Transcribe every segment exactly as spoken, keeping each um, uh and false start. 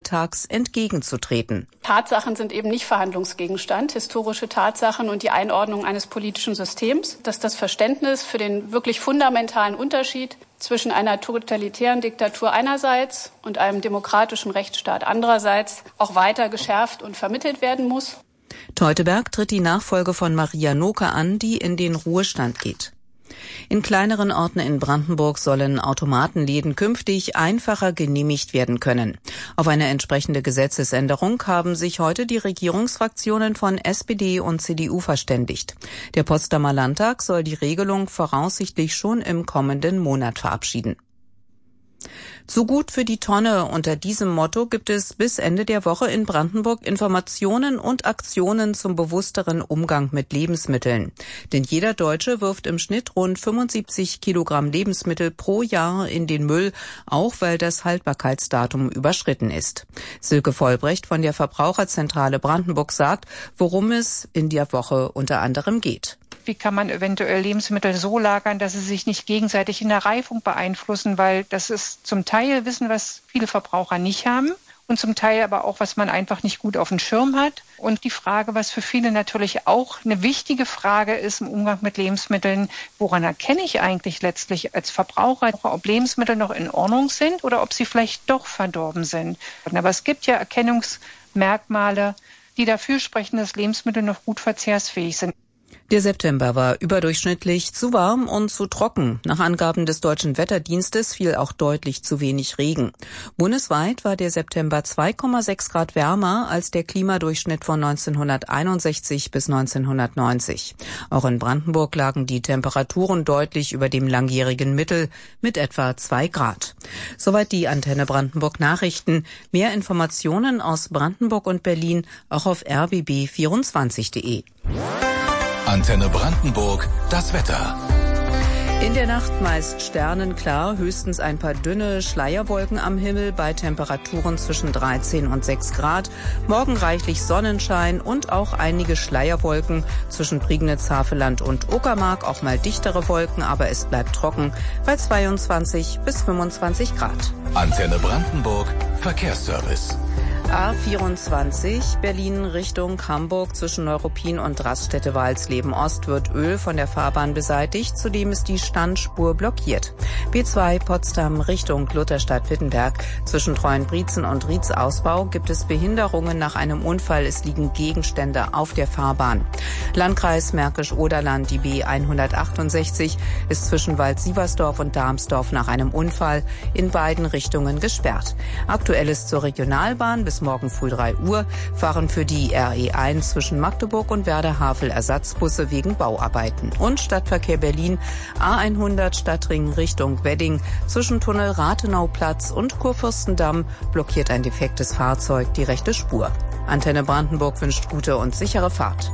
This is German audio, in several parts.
Welttags entgegenzutreten. Tatsachen sind eben nicht Verhandlungsgegenstand, historische Tatsachen und die Einordnung eines politischen Systems, dass das Verständnis für den wirklich fundamentalen Unterschied zwischen einer totalitären Diktatur einerseits und einem demokratischen Rechtsstaat andererseits auch weiter geschärft und vermittelt werden muss. Teuteberg tritt die Nachfolge von Maria Noke an, die in den Ruhestand geht. In kleineren Orten in Brandenburg sollen Automatenläden künftig einfacher genehmigt werden können. Auf eine entsprechende Gesetzesänderung haben sich heute die Regierungsfraktionen von S P D und C D U verständigt. Der Potsdamer Landtag soll die Regelung voraussichtlich schon im kommenden Monat verabschieden. Zu gut für die Tonne. Unter diesem Motto gibt es bis Ende der Woche in Brandenburg Informationen und Aktionen zum bewussteren Umgang mit Lebensmitteln. Denn jeder Deutsche wirft im Schnitt rund fünfundsiebzig Kilogramm Lebensmittel pro Jahr in den Müll, auch weil das Haltbarkeitsdatum überschritten ist. Silke Vollbrecht von der Verbraucherzentrale Brandenburg sagt, worum es in der Woche unter anderem geht. Wie kann man eventuell Lebensmittel so lagern, dass sie sich nicht gegenseitig in der Reifung beeinflussen, weil das ist zum Teil Wissen, was viele Verbraucher nicht haben und zum Teil aber auch, was man einfach nicht gut auf dem Schirm hat. Und die Frage, was für viele natürlich auch eine wichtige Frage ist im Umgang mit Lebensmitteln, woran erkenne ich eigentlich letztlich als Verbraucher, ob Lebensmittel noch in Ordnung sind oder ob sie vielleicht doch verdorben sind. Aber es gibt ja Erkennungsmerkmale, die dafür sprechen, dass Lebensmittel noch gut verzehrsfähig sind. Der September war überdurchschnittlich zu warm und zu trocken. Nach Angaben des Deutschen Wetterdienstes fiel auch deutlich zu wenig Regen. Bundesweit war der September zwei Komma sechs Grad wärmer als der Klimadurchschnitt von neunzehnhunderteinundsechzig bis neunzehnhundertneunzig. Auch in Brandenburg lagen die Temperaturen deutlich über dem langjährigen Mittel mit etwa zwei Grad. Soweit die Antenne Brandenburg Nachrichten. Mehr Informationen aus Brandenburg und Berlin auch auf r b b vierundzwanzig punkt de. Antenne Brandenburg, das Wetter. In der Nacht meist sternenklar, höchstens ein paar dünne Schleierwolken am Himmel bei Temperaturen zwischen dreizehn und sechs Grad. Morgen reichlich Sonnenschein und auch einige Schleierwolken zwischen Prignitz, Havelland und Uckermark. Auch mal dichtere Wolken, aber es bleibt trocken bei zweiundzwanzig bis fünfundzwanzig Grad. Antenne Brandenburg, Verkehrsservice. A vierundzwanzig, Berlin Richtung Hamburg zwischen Neuruppin und Raststätte-Walsleben Ost wird Öl von der Fahrbahn beseitigt, zudem ist die Standspur blockiert. B zwei Potsdam Richtung Lutherstadt-Wittenberg zwischen Treuenbrietzen und Rietz-Ausbau gibt es Behinderungen nach einem Unfall, es liegen Gegenstände auf der Fahrbahn. Landkreis Märkisch-Oderland, die B hundertachtundsechzig ist zwischen Wald-Sieversdorf und Darmsdorf nach einem Unfall in beiden Richtungen gesperrt. Aktuell ist zur Regionalbahn bis morgen früh drei Uhr fahren für die R E eins zwischen Magdeburg und Werder-Havel Ersatzbusse wegen Bauarbeiten. Und Stadtverkehr Berlin A hundert Stadtring Richtung Wedding zwischen Tunnel Rathenauplatz und Kurfürstendamm blockiert ein defektes Fahrzeug die rechte Spur. Antenne Brandenburg wünscht gute und sichere Fahrt.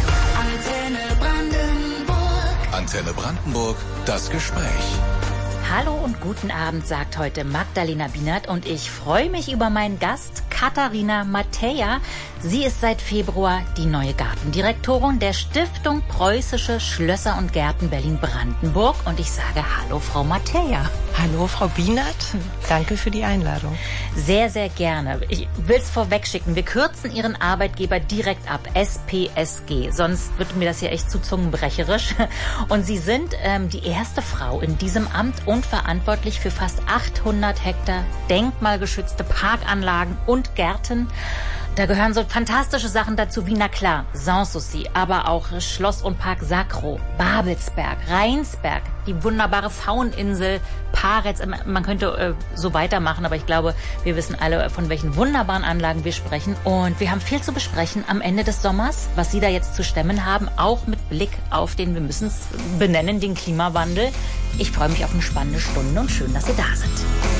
Antenne Brandenburg. Antenne Brandenburg, das Gespräch. Hallo und guten Abend, sagt heute Magdalena Bienert und ich freue mich über meinen Gast Katharina Mateja. Sie ist seit Februar die neue Gartendirektorin der Stiftung Preußische Schlösser und Gärten Berlin-Brandenburg und ich sage Hallo, Frau Mateja. Hallo, Frau Bienert. Danke für die Einladung. Sehr, sehr gerne. Ich will es vorweg schicken. Wir kürzen Ihren Arbeitgeber direkt ab, S P S G. Sonst wird mir das ja echt zu zungenbrecherisch. Und Sie sind ähm, die erste Frau in diesem Amt und verantwortlich für fast achthundert Hektar denkmalgeschützte Parkanlagen und Gärten. Da gehören so fantastische Sachen dazu wie, na klar, Sanssouci, aber auch Schloss und Park Sacro, Babelsberg, Rheinsberg, die wunderbare Fauninsel, Paretz. Man könnte äh, so weitermachen, aber ich glaube, wir wissen alle, von welchen wunderbaren Anlagen wir sprechen. Und wir haben viel zu besprechen am Ende des Sommers, was Sie da jetzt zu stemmen haben, auch mit Blick auf den, wir müssen es benennen, den Klimawandel. Ich freue mich auf eine spannende Stunde und schön, dass Sie da sind.